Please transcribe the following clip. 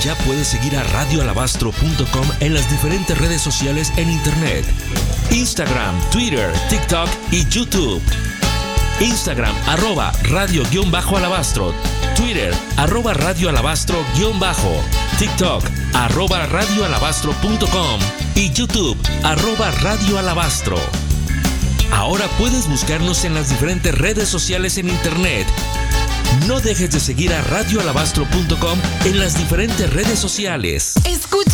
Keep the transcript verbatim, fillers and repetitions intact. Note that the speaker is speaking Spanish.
Ya puedes seguir a radio alabastro punto com en las diferentes redes sociales en internet: Instagram, Twitter, TikTok y YouTube. Instagram, arroba radio-alabastro. Twitter, arroba radioalabastro-bajo. TikTok, arroba radioalabastro punto com. Y YouTube, arroba radioalabastro. Ahora puedes buscarnos en las diferentes redes sociales en internet. No dejes de seguir a radio alabastro punto com en las diferentes redes sociales. Escucha